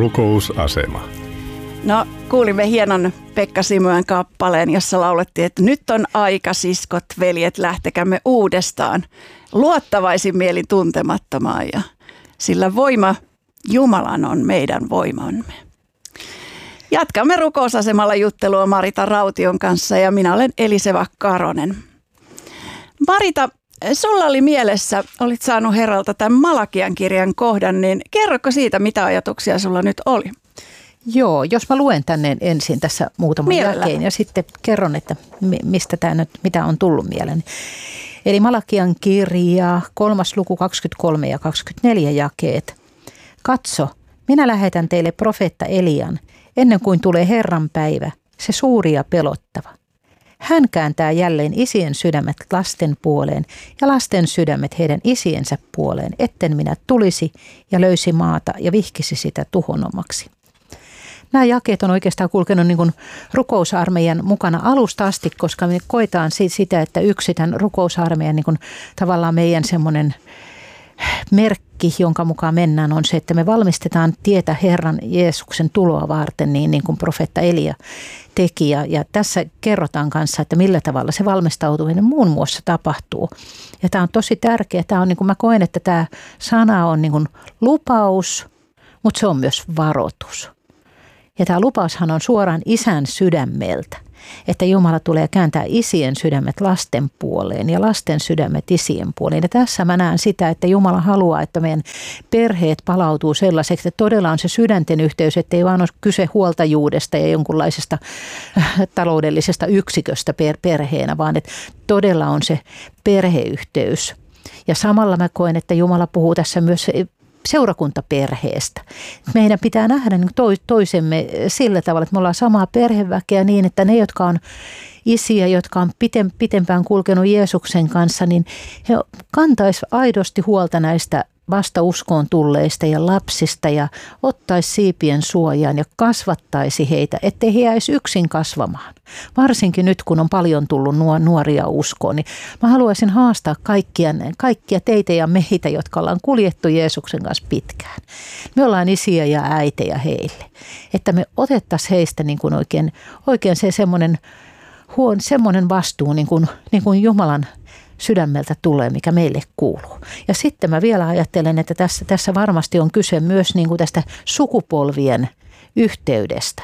Rukousasema. No, kuulimme hienon Pekka Simojan kappaleen, jossa laulettiin, että nyt on aika, siskot, veljet, lähtekämme uudestaan luottavaisin mielin tuntemattomaan, ja sillä voima Jumalan on meidän voimamme. Jatkamme rukousasemalla juttelua Marita Raution kanssa, ja minä olen Eliseva Karonen. Marita, sulla oli mielessä, olit saanut Herralta tämän Malakian kirjan kohdan, niin kerroko siitä, mitä ajatuksia sulla nyt oli? Joo, jos mä luen tänne ensin tässä muutaman jälkeen ja sitten kerron, että mistä tämä nyt, mitä on tullut mieleen. Eli Malakian kirja, 3. luku 23 ja 24 jakeet. Katso, minä lähetän teille profeetta Elian, ennen kuin tulee Herran päivä, se suuri ja pelottava. Hän kääntää jälleen isien sydämet lasten puoleen ja lasten sydämet heidän isiensä puoleen, etten minä tulisi ja löysi maata ja vihkisi sitä tuhonomaksi. Nämä jakeet on oikeastaan kulkenut niin kuin rukousarmeijan mukana alusta asti, koska me koetaan sitä, että yksi tämän rukousarmeijan niin kuin tavallaan meidän semmoinen merkki, jonka mukaan mennään, on se, että me valmistetaan tietä Herran Jeesuksen tuloa varten, niin kuin profeetta Elia teki. Ja tässä kerrotaan kanssa, että millä tavalla se valmistautuminen muun muassa tapahtuu. Ja tämä on tosi tärkeä. Tämä on, niin kuin mä koen, että tämä sana on niin kuin lupaus, mutta se on myös varoitus. Ja tämä lupaushan on suoraan isän sydämeltä, että Jumala tulee kääntää isien sydämet lasten puoleen ja lasten sydämet isien puoleen. Ja tässä mä näen sitä, että Jumala haluaa, että meidän perheet palautuu sellaiseksi, että todella on se sydänten yhteys, että ei vaan ole kyse huoltajuudesta ja jonkunlaisesta taloudellisesta yksiköstä perheenä, vaan että todella on se perheyhteys. Ja samalla mä koen, että Jumala puhuu tässä myös seurakuntaperheestä. Meidän pitää nähdä toisemme sillä tavalla, että me ollaan samaa perheväkeä niin, että ne, jotka on isiä, jotka on pitempään kulkenut Jeesuksen kanssa, niin he kantaisivat aidosti huolta näistä vasta uskoon tulleista ja lapsista ja ottaisi siipien suojaan ja kasvattaisi heitä, ettei he jäisi yksin kasvamaan. Varsinkin nyt, kun on paljon tullut nuoria uskoon, niin mä haluaisin haastaa kaikkia teitä ja meitä, jotka ollaan kuljettu Jeesuksen kanssa pitkään. Me ollaan isiä ja äitejä heille, että me otettaisiin heistä niin kuin oikein se semmoinen vastuu, niin kuin Jumalan sydämeltä tulee, mikä meille kuuluu. Ja sitten mä vielä ajattelen, että tässä varmasti on kyse myös niin kuin tästä sukupolvien yhteydestä.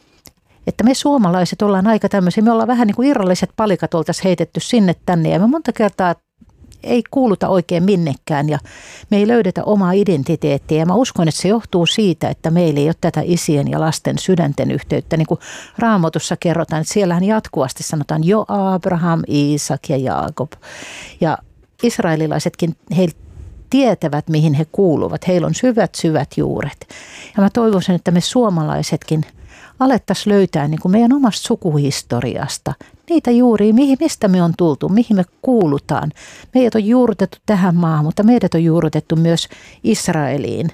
Että me suomalaiset ollaan aika tämmöisiä, me ollaan vähän niin kuin irralliset palikat oltaisiin heitetty sinne tänne ja me monta kertaa ei kuuluta oikein minnekään ja me ei löydetä omaa identiteettiä. Ja mä uskon, että se johtuu siitä, että meillä ei ole tätä isien ja lasten sydänten yhteyttä. Niin kuin Raamatussa kerrotaan, että siellähän jatkuvasti sanotaan jo Abraham, Iisak ja Jaakob. Ja israelilaisetkin, he tietävät, mihin he kuuluvat. Heillä on syvät juuret. Ja mä toivoisin, että me suomalaisetkin alettaisiin löytää niin kuin meidän omasta sukuhistoriasta niitä juuria, mistä me on tultu, mihin me kuulutaan. Meidät on juurrutettu tähän maahan, mutta meidät on juurrutettu myös Israeliin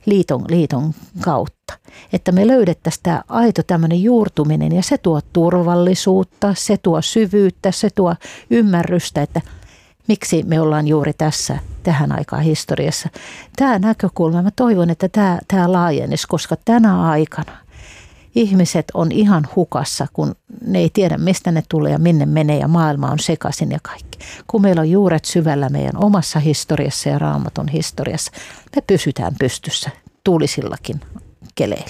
liiton kautta. Että me löydettäisiin tämä aito tämmöinen juurtuminen ja se tuo turvallisuutta, se tuo syvyyttä, se tuo ymmärrystä, että miksi me ollaan juuri tähän aikaan historiassa. Tämä näkökulma, mä toivon, että tämä laajenisi, koska tänä aikana ihmiset on ihan hukassa, kun ne ei tiedä, mistä ne tulee ja minne menee ja maailma on sekaisin ja kaikki. Kun meillä on juuret syvällä meidän omassa historiassa ja Raamatun historiassa, me pysytään pystyssä tuulisillakin keleillä.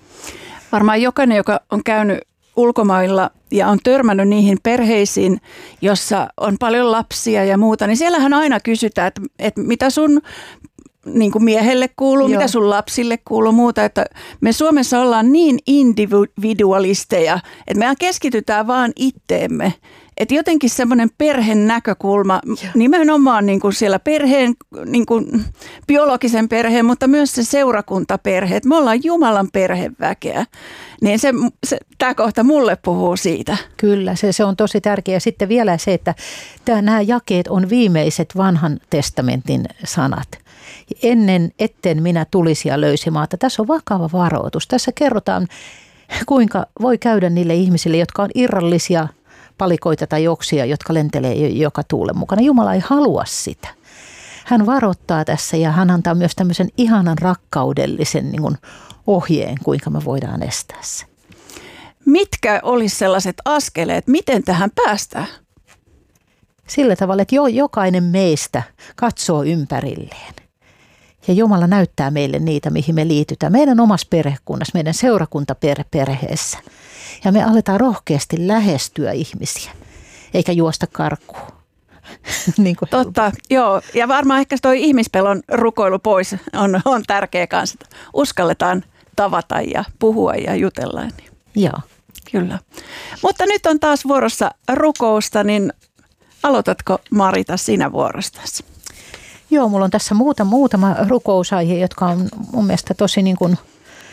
Varmaan jokainen, joka on käynyt ulkomailla ja on törmännyt niihin perheisiin, jossa on paljon lapsia ja muuta, niin siellähän aina kysytään, että mitä sun niin kuin miehelle kuuluu, mitä sun lapsille kuuluu, muuta, että me Suomessa ollaan niin individualisteja, että me keskitytään vaan itteemme. Että jotenkin semmoinen perheen näkökulma, nimenomaan niin kuin siellä perheen, niin kuin biologisen perheen, mutta myös se seurakuntaperhe, että me ollaan Jumalan perheväkeä, niin tämä kohta mulle puhuu siitä. Kyllä, se on tosi tärkeää. Sitten vielä se, että nämä jakeet on viimeiset vanhan testamentin sanat. Etten minä tulisi ja löysi maata. Tässä on vakava varoitus. Tässä kerrotaan, kuinka voi käydä niille ihmisille, jotka on irrallisia palikoita tai oksia, jotka lentelee joka tuulen mukana. Jumala ei halua sitä. hän varoittaa tässä ja hän antaa myös tämmöisen ihanan rakkaudellisen niin kuin ohjeen, kuinka me voidaan estää se. Mitkä olisi sellaiset askeleet, miten tähän päästään? Sillä tavalla, että jokainen meistä katsoo ympärilleen. Ja Jumala näyttää meille niitä, mihin me liitytään. Meidän omassa perhekunnassa, meidän seurakuntaperheessä. Ja me aletaan rohkeasti lähestyä ihmisiä, eikä juosta karkuun. Niin kuin totta, joo. Ja varmaan ehkä toi ihmispelon rukoilu pois on tärkeä kanssa. Uskalletaan tavata ja puhua ja jutella. Joo. Kyllä. Mutta nyt on taas vuorossa rukousta, niin aloitatko Marita sinä vuorostasi? Joo, mulla on tässä muutama rukousaihe, jotka on mun mielestä tosi niin kuin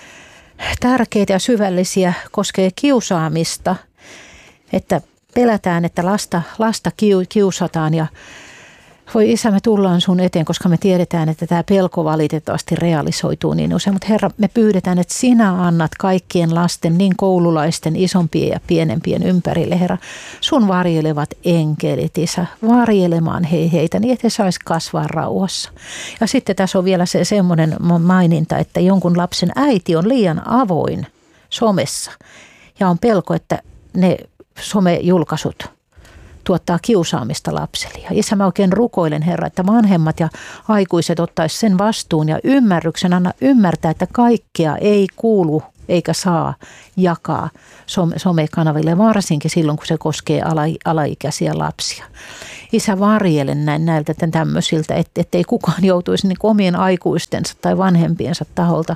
tärkeitä ja syvällisiä, koskee kiusaamista, että pelätään, että lasta kiusataan ja voi Isä, me tullaan sun eteen, koska me tiedetään, että tämä pelko valitettavasti realisoituu niin usein. Mutta Herra, me pyydetään, että sinä annat kaikkien lasten, niin koululaisten, isompien ja pienempien ympärille, Herra, sun varjelevat enkelit, Isä, varjelemaan heitä niin, että he saisi kasvaa rauhassa. Ja sitten tässä on vielä semmoinen maininta, että jonkun lapsen äiti on liian avoin somessa ja on pelko, että ne somejulkaisut tuottaa kiusaamista lapselle. Ja Isä, mä oikein rukoilen, Herra, että vanhemmat ja aikuiset ottaisi sen vastuun ja ymmärryksen, anna ymmärtää, että kaikkea ei kuulu eikä saa jakaa somekanaville, varsinkin silloin, kun se koskee alaikäisiä lapsia. Isä, varjele näiltä tämmöisiltä, ettei kukaan joutuisi niin omien aikuistensa tai vanhempiensa taholta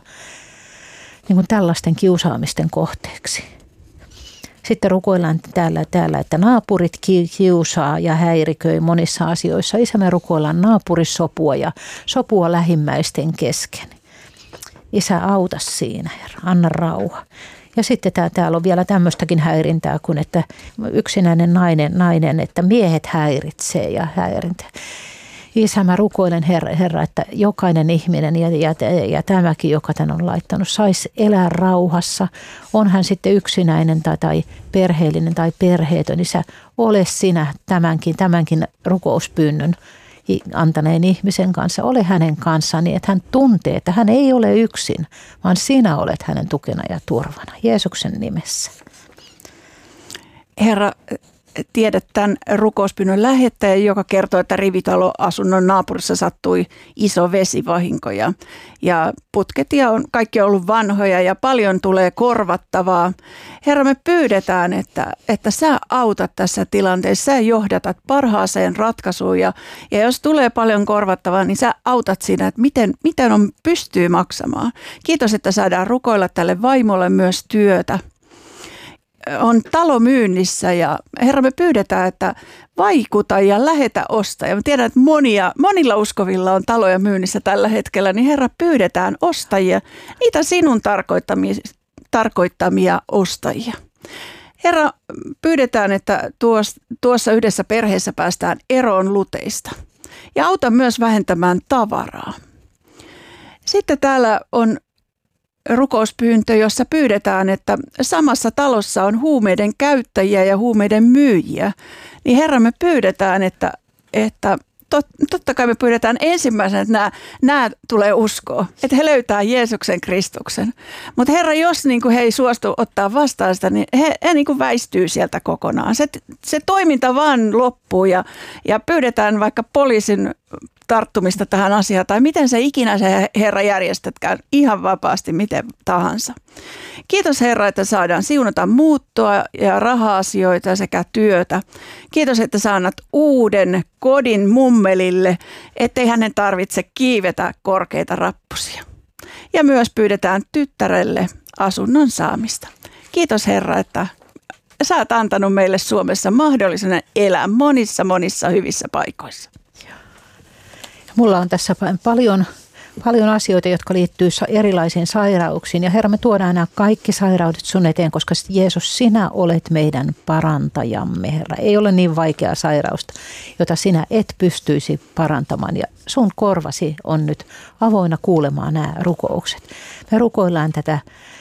niin kuin tällaisten kiusaamisten kohteeksi. Sitten rukoillaan täällä, että naapurit kiusaa ja häiriköi monissa asioissa. Isä, me rukoillaan naapurisopua ja sopua lähimmäisten kesken. Isä, auta siinä, Herra, anna rauha. Ja sitten täällä on vielä tämmöistäkin häirintää kuin, että yksinäinen nainen, että miehet häiritsee ja häirintää. Isä, mä rukoilen, Herra, että jokainen ihminen ja tämäkin, joka tän on laittanut, saisi elää rauhassa. On hän sitten yksinäinen tai perheellinen tai perheetön. Isä, ole sinä tämänkin rukouspyynnön antaneen ihmisen kanssa. Ole hänen kanssaan niin, että hän tuntee, että hän ei ole yksin, vaan sinä olet hänen tukena ja turvana. Jeesuksen nimessä. Herra, tiedät tämän rukouspyynnön lähettäjä, joka kertoo, että rivitaloasunnon naapurissa sattui iso vesivahinko ja putket ja kaikki on ollut vanhoja ja paljon tulee korvattavaa. Herra, me pyydetään, että sä autat tässä tilanteessa, sä johdatat parhaaseen ratkaisuun ja jos tulee paljon korvattavaa, niin sä autat siinä, että miten on pystyy maksamaan. Kiitos, että saadaan rukoilla tälle vaimolle myös työtä. On talo myynnissä ja Herra, me pyydetään, että vaikuta ja lähetä ostajia. Mä tiedän, että monilla uskovilla on taloja myynnissä tällä hetkellä, niin Herra, pyydetään ostajia, niitä sinun tarkoittamia ostajia. Herra, pyydetään, että tuossa yhdessä perheessä päästään eroon luteista ja auta myös vähentämään tavaraa. Sitten täällä on rukouspyyntö, jossa pyydetään, että samassa talossa on huumeiden käyttäjiä ja huumeiden myyjiä, niin Herra, me pyydetään, että totta kai me pyydetään ensimmäisenä, että nämä tulee uskoa, että he löytää Jeesuksen Kristuksen. Mutta Herra, jos niin kuin he ei suostu ottaa vastaan sitä, niin he niin kuin väistyy sieltä kokonaan. Se toiminta vaan loppuu ja pyydetään vaikka poliisin tarttumista tähän asiaan, tai miten se ikinä se Herra järjestätkään, ihan vapaasti, miten tahansa. Kiitos Herra, että saadaan siunata muuttoa ja raha-asioita sekä työtä. Kiitos, että sä annat uuden kodin mummelille, ettei hänen tarvitse kiivetä korkeita rappusia. Ja myös pyydetään tyttärelle asunnon saamista. Kiitos Herra, että sä oot antanut meille Suomessa mahdollisuuden elää monissa hyvissä paikoissa. Mulla on tässä paljon asioita, jotka liittyy erilaisiin sairauksiin. Ja Herra, me tuodaan nämä kaikki sairaudet sun eteen, koska Jeesus, sinä olet meidän parantajamme, Herra. Ei ole niin vaikeaa sairausta, jota sinä et pystyisi parantamaan. Ja sun korvasi on nyt avoinna kuulemaan nämä rukoukset. Me rukoillaan tätä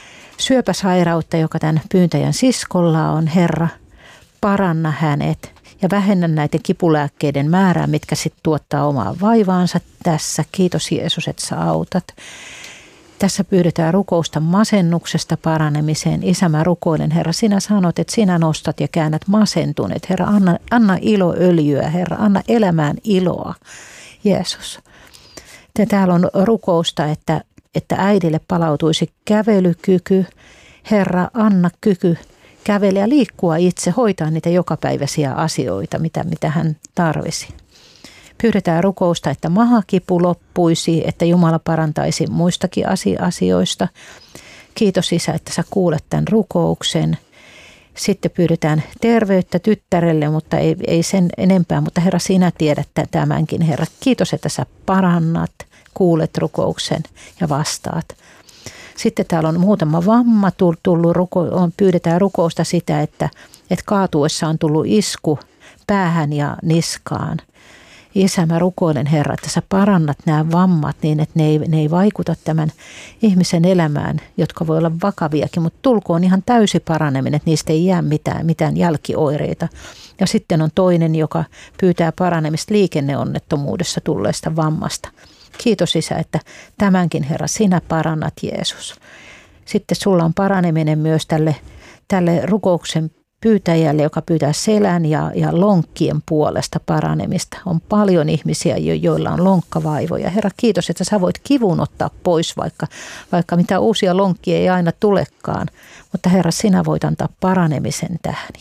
syöpäsairautta, joka tämän pyyntäjän siskolla on, Herra. Paranna hänet Ja vähennä näiden kipulääkkeiden määrää, mitkä sitten tuottaa omaa vaivaansa tässä. Kiitos Jeesus, että sä autat. Tässä pyydetään rukousta masennuksesta paranemiseen. Isä, mä rukoilen, Herra, sinä sanot, että sinä nostat ja käännät masentuneet. Herra, anna iloöljyä, Herra, anna elämään iloa, Jeesus. Täällä on rukousta, että äidille palautuisi kävelykyky. Herra, anna kyky kävellä ja liikkua itse, hoitaa niitä jokapäiväisiä asioita, mitä hän tarvisi. Pyydetään rukousta, että mahakipu loppuisi, että Jumala parantaisi muistakin asioista. Kiitos Isä, että sä kuulet tämän rukouksen. Sitten pyydetään terveyttä tyttärelle, mutta ei sen enempää. Mutta Herra, sinä tiedät tämänkin, Herra. Kiitos, että sä parannat, kuulet rukouksen ja vastaat. Sitten täällä on muutama vamma tullut, pyydetään rukousta sitä, että kaatuessa on tullut isku päähän ja niskaan. Isä, mä rukoilen, Herra, että sä parannat nämä vammat niin, että ne ei vaikuta tämän ihmisen elämään, jotka voi olla vakaviakin, mutta tulkoon ihan täysi paraneminen, että niistä ei jää mitään jälkioireita. Ja sitten on toinen, joka pyytää paranemista liikenneonnettomuudessa tulleesta vammasta. Kiitos Isä, että tämänkin, Herra, sinä parannat, Jeesus. Sitten sulla on paraneminen myös tälle rukouksen pyytäjälle, joka pyytää selän ja lonkkien puolesta paranemista. On paljon ihmisiä, joilla on lonkkavaivoja. Herra, kiitos, että sä voit kivun ottaa pois, vaikka mitä uusia lonkkia ei aina tulekaan. Mutta Herra, sinä voit antaa paranemisen tähän.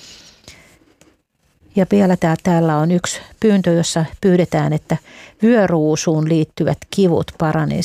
Ja vielä täällä on yksi pyyntö, jossa pyydetään, että vyöruusuun liittyvät kivut paranisivat.